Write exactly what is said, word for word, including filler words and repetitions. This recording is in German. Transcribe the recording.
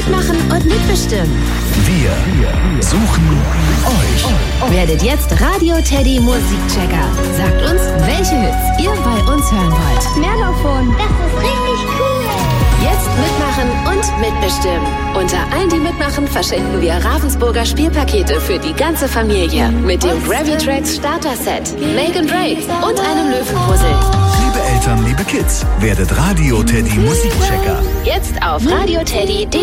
Mitmachen und mitbestimmen. Wir suchen euch. Werdet jetzt Radio Teddy Musikchecker. Sagt uns, welche Hits ihr bei uns hören wollt. Mehr davon. Das ist richtig cool. Jetzt mitmachen und mitbestimmen. Unter allen, die mitmachen, verschenken wir Ravensburger Spielpakete für die ganze Familie. Mit dem Gravitrax Starter Set, Make and Break und einem Löwenpuzzle. Liebe Eltern, liebe Kids, werdet Radio Teddy Musikchecker. Jetzt auf radioteddy punkt de.